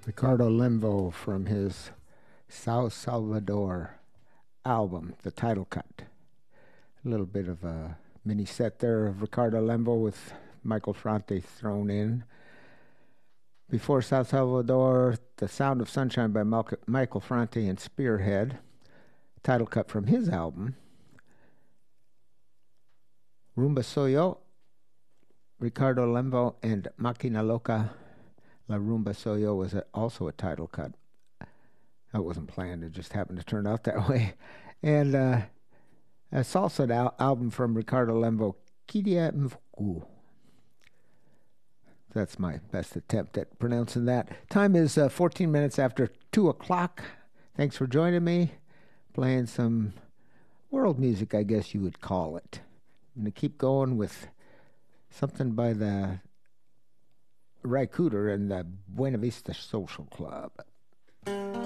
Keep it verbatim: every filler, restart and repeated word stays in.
Ricardo Lemvo from his Sao Salvador album, the title cut. A little bit of a mini set there of Ricardo Lemvo with Michael Franti thrown in. Before Sao Salvador, The Sound of Sunshine by Mal- Michael Franti and Spearhead, title cut from his album. Rumba Soy Yo, Ricardo Lemvo and Máquina Loca. La Rumba Soy Yo was a, also a title cut. That wasn't planned, it just happened to turn out that way. And uh, a salsa al- album from Ricardo Lemvo, Kidia Mvuku. That's my best attempt at pronouncing that. Time is uh, fourteen minutes after two o'clock. Thanks for joining me. Playing some world music, I guess you would call it. I'm going to keep going with something by the Ry Cooder and the Buena Vista Social Club.